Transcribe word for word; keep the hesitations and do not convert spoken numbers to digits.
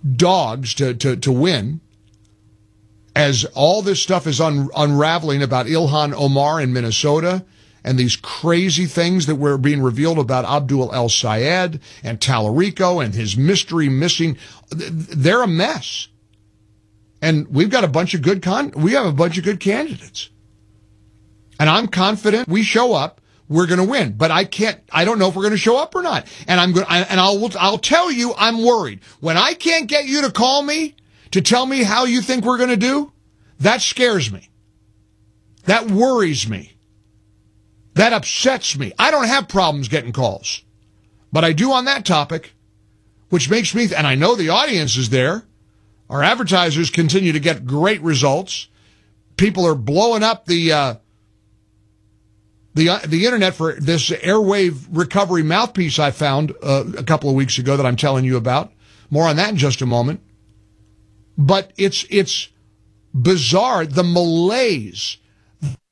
dogs to, to, to win, as all this stuff is un- unraveling about Ilhan Omar in Minnesota and these crazy things that were being revealed about Abdul El Sayed and Tallarico and his mystery missing. They're a mess. And we've got a bunch of good con, we have a bunch of good candidates. And I'm confident we show up, we're going to win. But I can't, I don't know if we're going to show up or not. And I'm going, and I'll, I'll tell you, I'm worried. When I can't get you to call me to tell me how you think we're going to do, that scares me. That worries me. That upsets me. I don't have problems getting calls. But I do on that topic, which makes me, th- and I know the audience is there. Our advertisers continue to get great results. People are blowing up the, uh, the, uh, the internet for this airwave recovery mouthpiece I found uh, a couple of weeks ago that I'm telling you about. More on that in just a moment. But it's, it's bizarre, the malaise